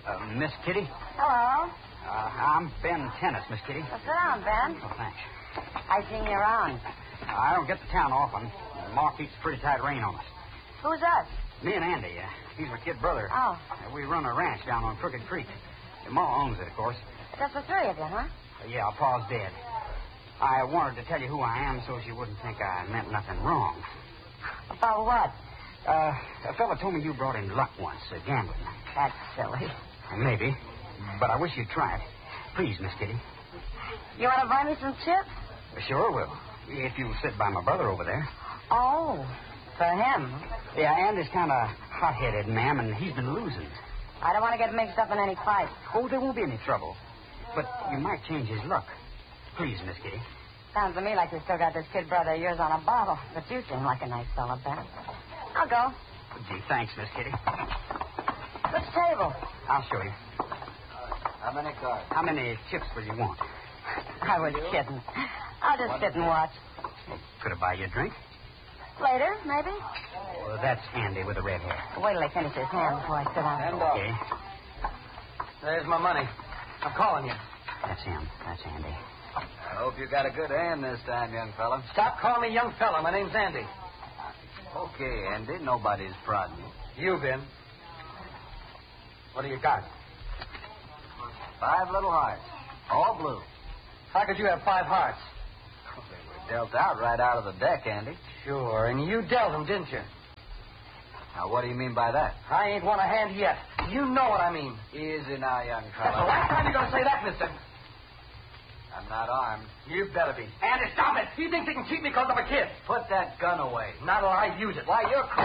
Miss Kitty? Hello. I'm Ben Tennis, Miss Kitty. Well, sit down, Ben. Oh, thanks. I seen you around. I don't get to town often. Ma keeps a pretty tight rein on us. Who's us? Me and Andy. He's my kid brother. Oh. We run a ranch down on Crooked Creek. Ma owns it, of course. Just the three of you, huh? Yeah, Pa's dead. I wanted to tell you who I am so she wouldn't think I meant nothing wrong. About what? A fella told me you brought him luck once, gambling. That's silly. Maybe, but I wish you'd try it. Please, Miss Kitty. You want to buy me some chips? Sure will. If you'll sit by my brother over there. Oh, for him. Yeah, Andy's kind of hot-headed, ma'am, and he's been losing. I don't want to get mixed up in any fight. Oh, there won't be any trouble. But you might change his luck. Please, Miss Kitty. Sounds to me like you still got this kid brother of yours on a bottle. But you seem like a nice fellow, Ben. I'll go. Gee, thanks, Miss Kitty. Which table? I'll show you. How many cards? How many chips will you want? I was kidding. I'll just sit and watch. Could I buy you a drink? Later, maybe. Well, that's Andy with the red hair. Wait till I finish his hand before I sit down. Okay. There's my money. I'm calling you. That's him. That's Andy. I hope you got a good hand this time, young fella. Stop calling me young fella. My name's Andy. Okay, Andy. Nobody's prodding you. You, Ben. What do you got? 5 little hearts. All blue. How could you have 5 hearts? They were dealt out right out of the deck, Andy. Sure, and you dealt them, didn't you? Now, what do you mean by that? I ain't won a hand yet. You know what I mean. Easy now, young That's the fella. last time you're going to say that, mister. I'm not armed. You better be. Andy, stop it. He thinks he can cheat me because I'm a kid. Put that gun away. Not till I use it. Why, you're crazy.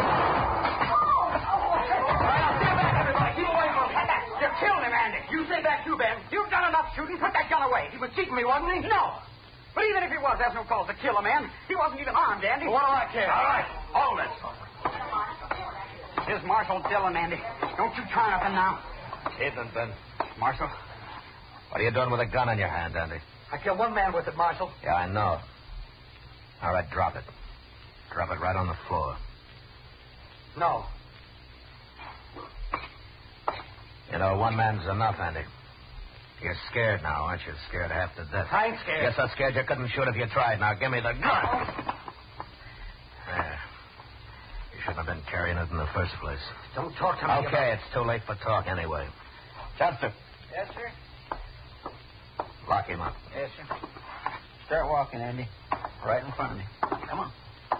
Stand back, everybody. Keep away from me. You killed him, Andy. You stay back too, Ben. You've done enough shooting. Put that gun away. He was cheating me, wasn't he? No. But even if he was, there's no cause to kill a man. He wasn't even armed, Andy. What do I care? All right. Hold it. Here's Marshal Dillon, Andy. Don't you try nothing now. Evening, Ben. Marshal? What are you doing with a gun in your hand, Andy? I killed one man with it, Marshal. Yeah, I know. All right, drop it. Drop it right on the floor. No. You know, one man's enough, Andy. You're scared now, aren't you? Scared half to death. I ain't scared. Yes, I'm scared you couldn't shoot if you tried. Now, give me the gun. There. You shouldn't have been carrying it in the first place. Don't talk to me Okay, it's too late for talk anyway. Chester, Yes, sir? lock him up. Yes, sir. Start walking, Andy. Right in front of me. Come on.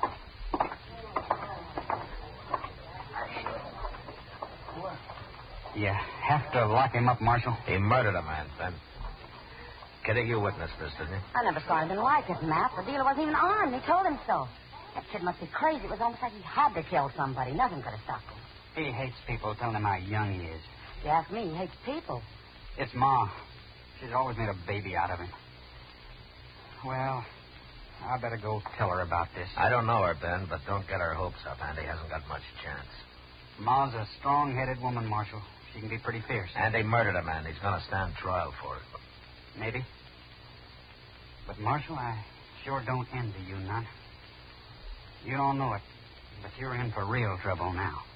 You have to lock him up, Marshal. He murdered a man, Ben. Kitty, you witnessed this, didn't you? I never saw anything like it, Matt. The dealer wasn't even armed. He told him so. That kid must be crazy. It was almost like he had to kill somebody. Nothing could have stopped him. He hates people telling him how young he is. If you ask me, he hates people. It's Ma. She's always made a baby out of him. Well, I better go tell her about this. I don't know her, Ben, but don't get her hopes up. Andy hasn't got much chance. Ma's a strong-headed woman, Marshal. She can be pretty fierce. Andy murdered a man. He's going to stand trial for it. Maybe. But, Marshal, I sure don't envy you none. You don't know it, but you're in for real trouble now.